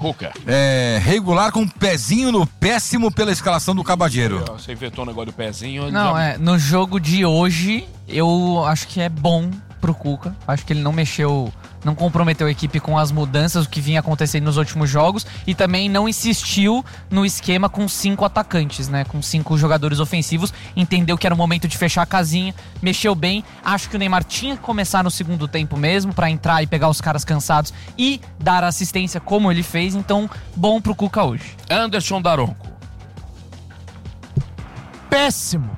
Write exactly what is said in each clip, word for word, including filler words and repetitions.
Cuca. É, regular com um pezinho no péssimo pela escalação do Cabageiro. Você inventou o negócio do pezinho. Não, já... é, no jogo de hoje, eu acho que é bom pro Cuca. Acho que ele não mexeu, não comprometeu a equipe com as mudanças, o que vinha acontecendo nos últimos jogos, e também não insistiu no esquema com cinco atacantes, né? Com cinco jogadores ofensivos. Entendeu que era o momento de fechar a casinha, mexeu bem. Acho que o Neymar tinha que começar no segundo tempo mesmo, pra entrar e pegar os caras cansados e dar assistência como ele fez. Então, bom pro Cuca hoje. Anderson Daronco. Péssimo.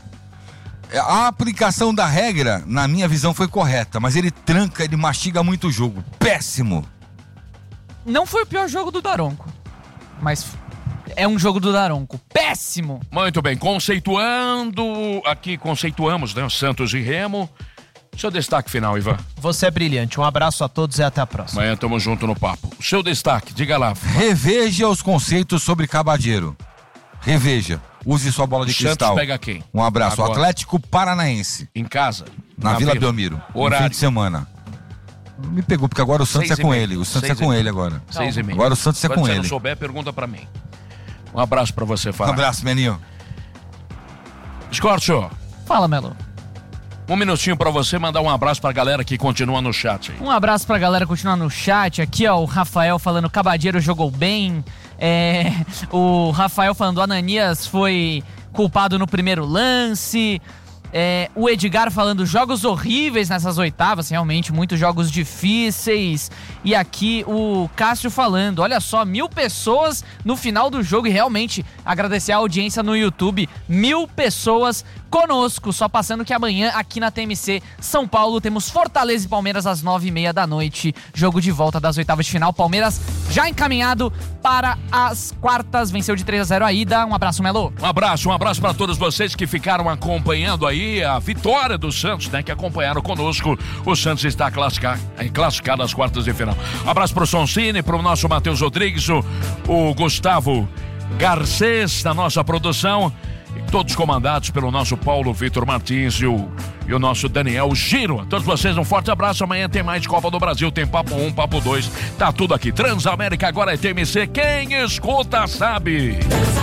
A aplicação da regra, na minha visão, foi correta, mas ele tranca, ele mastiga muito o jogo. Péssimo. Não foi o pior jogo do Daronco, mas é um jogo do Daronco. Péssimo! Muito bem, conceituando, aqui conceituamos, né, Santos e Remo. Seu destaque final, Ivan. Você é brilhante, um abraço a todos e até a próxima. Amanhã tamo junto no papo. O seu destaque, diga lá. Reveja os conceitos sobre Cabageiro. Reveja. Use sua bola de O cristal. Santos pega quem? Um abraço. Agora. O Atlético Paranaense. Em casa? Na, Vila, Vila Belmiro. Horário. No fim de semana. Me pegou, porque agora o Santos Seis é com meia. ele. O Santos Seis é com e ele agora. Seis e meia. Agora o Santos é Agora, com se ele. Se não souber, pergunta pra mim. Um abraço pra você, Fará. Um abraço, Meninho. Scorcho. Fala, Melo. Um minutinho pra você mandar um abraço pra galera que continua no chat aí. Um abraço pra galera continuar no chat. Aqui, ó, o Rafael falando, Cabageiro jogou bem. É, o Rafael falando, o Ananias foi culpado no primeiro lance. É, o Edgar falando, jogos horríveis nessas oitavas, realmente, muitos jogos difíceis. E aqui o Cássio falando, olha só, mil pessoas no final do jogo. E realmente, agradecer a audiência no YouTube, mil pessoas conosco. Só passando que amanhã, aqui na T M C São Paulo, temos Fortaleza e Palmeiras às nove e meia da noite. Jogo de volta das oitavas de final. Palmeiras já encaminhado para as quartas, venceu de três a zero a ida. Um abraço, Melo. Um abraço, um abraço pra todos vocês que ficaram acompanhando aí a vitória do Santos, né? Que acompanharam conosco. O Santos está classificado, classificado às quartas de final. Um abraço pro Soncini, pro nosso Matheus Rodrigues, o, o Gustavo Garcês, da nossa produção. E todos comandados pelo nosso Paulo Vitor Martins e o, e o nosso Daniel Giro. A todos vocês um forte abraço. Amanhã tem mais Copa do Brasil, tem Papo um, Papo dois. Tá tudo aqui. Transamérica agora é T M C. Quem escuta sabe.